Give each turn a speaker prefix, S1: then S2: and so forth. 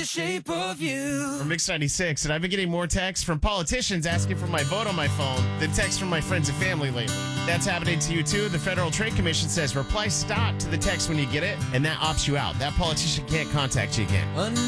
S1: the shape of you.
S2: From Mix 96, and I've been getting more texts from politicians asking for my vote on my phone than texts from my friends and family lately. That's happening to you too. The Federal Trade Commission says reply stop to the text when you get it, and that opts you out. That politician can't contact you again.